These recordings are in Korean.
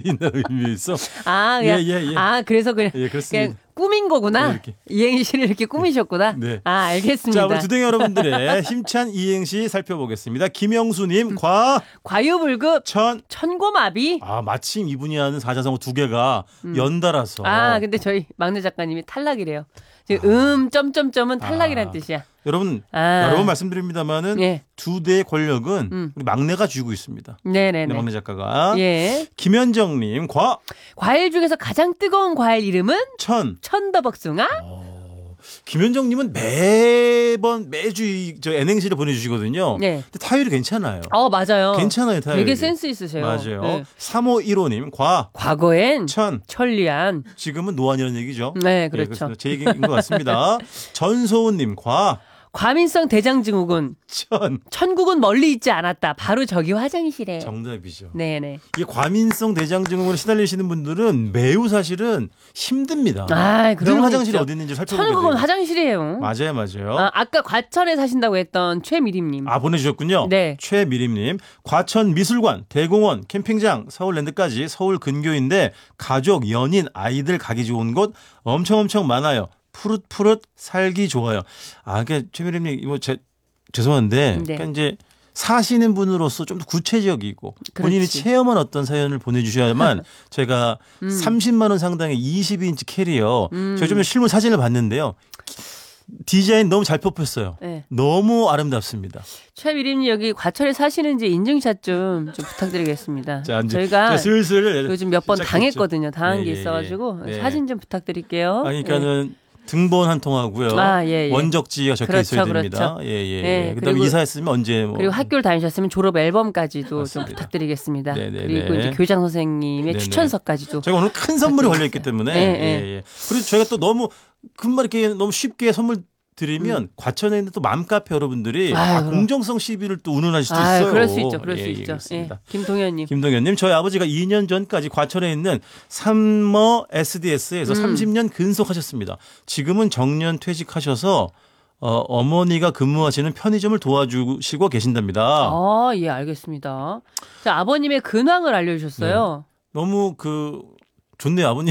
있는 의미에서. 아, 그냥, 예. 아, 그래서 그냥, 예, 그렇습니다. 그냥 꾸민 거구나. 네, 이렇게. 이행시를 이렇게 꾸미셨구나. 네. 아, 알겠습니다. 자, 우리 두둥이 여러분들의 힘찬 이행시 살펴보겠습니다. 김영수님, 과유불급, 천. 천고마비. 아, 마침 이분이 하는 사자성어 두 개가 연달아서. 아, 근데 저희 막내 작가님이 탈락이래요. 지금 점점점은 탈락이란 뜻이야. 여러분, 아. 여러 번 말씀드립니다만은 예. 두 대의 권력은 우리 막내가 쥐고 있습니다. 네네네. 막내 작가가. 예. 김현정님, 과일 중에서 가장 뜨거운 과일 이름은 천. 천도복숭아. 김현정님은 매주 저 N행시를 보내주시거든요. 네. 근데 타율이 괜찮아요. 맞아요. 괜찮아요, 타율이. 되게 센스 있으세요. 맞아요. 네. 3515님, 과거엔 천. 천리안. 지금은 노안이라는 얘기죠. 네, 그렇죠. 그렇습니다. 제 얘기인 것 같습니다. 전소은님, 과민성 대장증후군. 천. 천국은 멀리 있지 않았다. 바로 저기 화장실에. 정답이죠. 네네. 이 과민성 대장증후군에 시달리시는 분들은 매우 사실은 힘듭니다. 아, 늘 그런 화장실이 어디 있는지 살펴보게 돼요. 천국은 화장실이에요. 맞아요. 아까 과천에 사신다고 했던 최미림님. 보내주셨군요. 네. 최미림님. 과천 미술관, 대공원, 캠핑장, 서울랜드까지 서울 근교인데 가족, 연인, 아이들 가기 좋은 곳 엄청 많아요. 푸릇푸릇 살기 좋아요. 그러니까 최미림님 이거 죄송한데, 네. 그러니까 이제 사시는 분으로서 좀 더 구체적이고 본인이 그렇지. 체험한 어떤 사연을 보내주셔야만 제가 30만 원 상당의 22인치 캐리어 제가 좀 실물 사진을 봤는데요. 디자인 너무 잘 뽑혔어요. 네. 너무 아름답습니다. 최미림님 여기 과천에 사시는지 인증샷 좀 부탁드리겠습니다. 자, 이제 저희가 슬슬 요즘 몇 번 시작했죠. 당했거든요. 당한 게 예. 있어가지고 네. 사진 좀 부탁드릴게요. 그러니까는 등본 한 통하고요. 예. 원적지가 적혀 있어야 그렇죠, 됩니다. 그렇죠. 예. 그다음에 그리고 이사했으면 언제 그리고 학교를 다니셨으면 졸업 앨범까지도 맞습니다. 좀 부탁드리겠습니다. 네네네. 그리고 이제 교장 선생님의 네네. 추천서까지도. 저희가 오늘 큰 선물이 걸려 있기 때문에 예. 그리고 저희가 또 너무 금방 이렇게 너무 쉽게 선물 드리면 과천에 있는 또 맘카페 여러분들이 공정성 시비를 또 운운하실 수 있어요. 그럴 수 있죠. 그럴 수 있죠. 그렇습니다. 김동현님. 김동현님, 저희 아버지가 2년 전까지 과천에 있는 삼머 SDS에서 30년 근속하셨습니다. 지금은 정년 퇴직하셔서 어머니가 근무하시는 편의점을 도와주시고 계신답니다. 예, 알겠습니다. 자, 아버님의 근황을 알려주셨어요. 너무 좋네요, 아버님.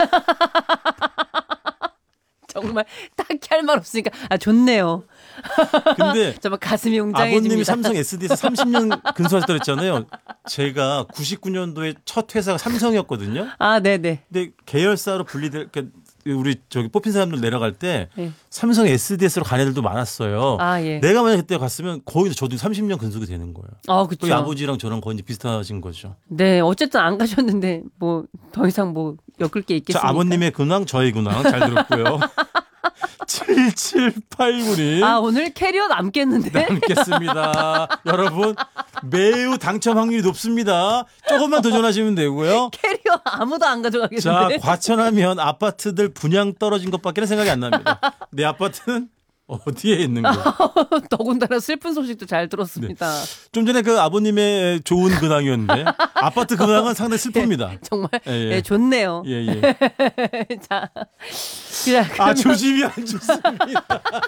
정말 딱히 할 말 없으니까 좋네요. 근데 정말 가슴이 웅장해집니다. 아버님이 삼성 SD에서 30년 근소하셨다고 그랬잖아요. 제가 99년도에 첫 회사가 삼성이었거든요. 네네. 근데 계열사로 그러니까 우리 뽑힌 사람들 내려갈 때 네. 삼성 SDS로 간 애들도 많았어요. 예. 내가 만약 그때 갔으면 거의 저도 30년 근속이 되는 거예요. 그쵸. 거의 아버지랑 저랑 거의 이제 비슷하신 거죠. 네, 어쨌든 안 가셨는데 더 이상 엮을 게 있겠습니까? 자, 아버님의 근황, 저의 근황 잘 들었고요. 7789님. 오늘 캐리어 남겠는데? 남겠습니다. 여러분, 매우 당첨 확률이 높습니다. 조금만 도전하시면 되고요. 캐리어 아무도 안 가져가겠는데? 자, 과천하면 아파트들 분양 떨어진 것밖에 생각이 안 납니다. 내 아파트는 어디에 있는 거예요? 더군다나 슬픈 소식도 잘 들었습니다. 좀 전에 아버님의 좋은 근황이었는데 아파트 근황은 상당히 슬픕니다. 정말 예. 좋네요. 예. 자, 조짐이 안 좋습니다.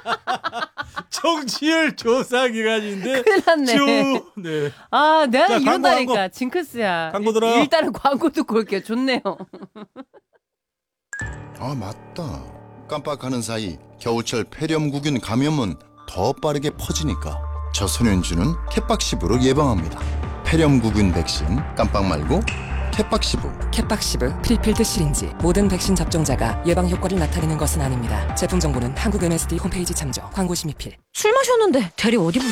정치율 조사 기간인데 큰일 났네. 네. 내가 자, 이런다니까. 광고. 징크스야. 광고 들어. 일단은 광고 듣고 올게요. 좋네요. 맞다. 깜빡하는 사이 겨울철 폐렴구균 감염은 더 빠르게 퍼지니까 저소년주는 캣박시브로 예방합니다. 폐렴구균 백신 깜빡 말고 캣박시브. 캣박시브 프리필드 시린지 모든 백신 접종자가 예방 효과를 나타내는 것은 아닙니다. 제품 정보는 한국 MSD 홈페이지 참조. 광고 심의필. 술 마셨는데 대리 어디